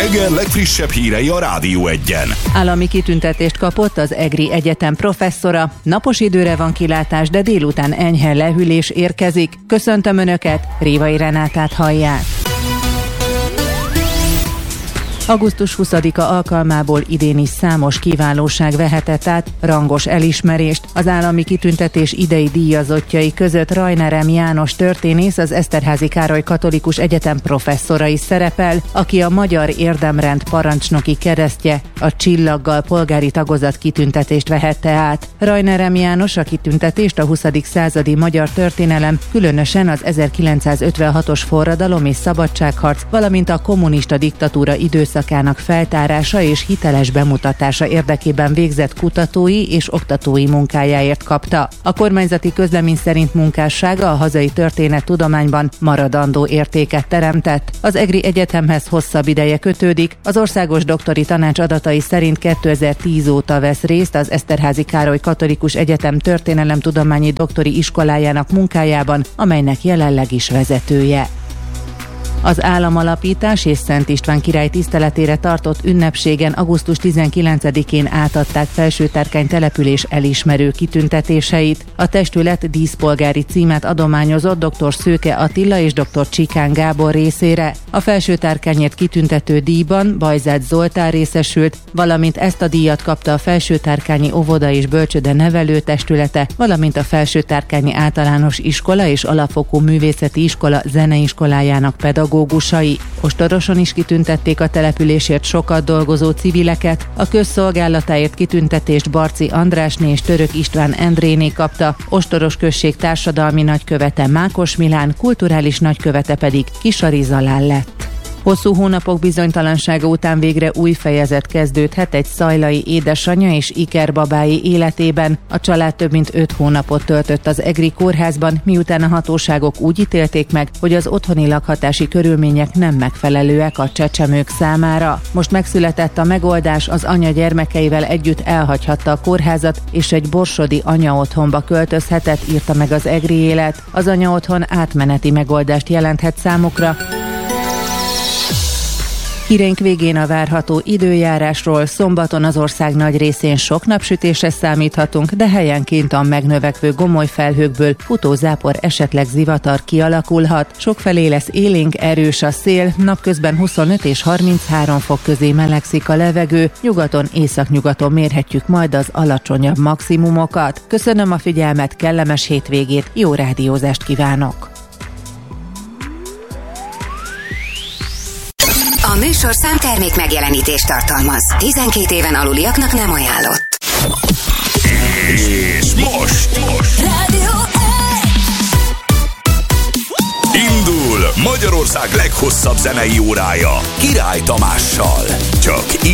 reggel legfrissebb hírei a Rádió Egyen. Állami kitüntetést kapott az EGRI Egyetem professzora. Napos időre van kilátás, de délután enyhe lehűlés érkezik. Köszöntöm Önöket, Révai Renátát hallják. Augusztus 20-a alkalmából idén is számos kiválóság vehetett át rangos elismerést. Az állami kitüntetés idei díjazottjai között Rajner M. János történész, az Eszterházy Károly Katolikus Egyetem professzora is szerepel, aki a Magyar Érdemrend parancsnoki keresztje, a Csillaggal polgári tagozat kitüntetést vehette át. Rajner M. János a kitüntetést a 20. századi magyar történelem, különösen az 1956-os forradalom és szabadságharc, valamint a kommunista diktatúra időszakának feltárása és hiteles bemutatása érdekében végzett kutatói és oktatói munkájáért kapta. A kormányzati közlemény szerint munkássága a hazai történettudományban maradandó értéket teremtett. Az EGRI Egyetemhez hosszabb ideje kötődik. Az Országos Doktori Tanács adatai szerint 2010 óta vesz részt az Eszterházy Károly Katolikus Egyetem történelemtudományi doktori iskolájának munkájában, amelynek jelenleg is vezetője. Az államalapítás és Szent István király tiszteletére tartott ünnepségen augusztus 19-én átadták Felsőtárkány település elismerő kitüntetéseit. A testület díszpolgári címet adományozott dr. Szőke Attila és dr. Csikán Gábor részére. A Felsőtárkányért kitüntető díjban Bajzát Zoltán részesült, valamint ezt a díjat kapta a Felsőtárkányi Óvoda és Bölcsőde Nevelőtestülete, valamint a Felsőtárkányi Általános Iskola és Alapfokú Művészeti Iskola zeneiskolájának pedagógusai. Ostoroson is kitüntették a településért sokat dolgozó civileket. A közszolgálatáért kitüntetést Barci Andrásné és Török István Endréné kapta, Ostoros község társadalmi nagykövete Mákos Milán, kulturális nagykövete pedig Kisari Zalán lett. Hosszú hónapok bizonytalansága után végre új fejezet kezdődhet egy szajlai édesanyja és ikerbabái életében. A család több mint 5 hónapot töltött az EGRI kórházban, miután a hatóságok úgy ítélték meg, hogy az otthoni lakhatási körülmények nem megfelelőek a csecsemők számára. Most megszületett a megoldás, az anya gyermekeivel együtt elhagyhatta a kórházat, és egy borsodi anyaotthonba költözhetett, írta meg az EGRI Élet. Az anyaotthon átmeneti megoldást jelenthet számukra. Híreink végén a várható időjárásról. Szombaton az ország nagy részén sok napsütésre számíthatunk, de helyenként a megnövekvő gomoly felhőkből futó zápor, esetleg zivatar kialakulhat. Sokfelé lesz élénk, erős a szél, napközben 25 és 33 fok közé melegszik a levegő, nyugaton, északnyugaton mérhetjük majd az alacsonyabb maximumokat. Köszönöm a figyelmet, kellemes hétvégét, jó rádiózást kívánok! A műsorszám termék megjelenítést tartalmaz. 12 éven aluliaknak nem ajánlott. És most Rádió indul Magyarország leghosszabb zenei órája Király Tamással. Csak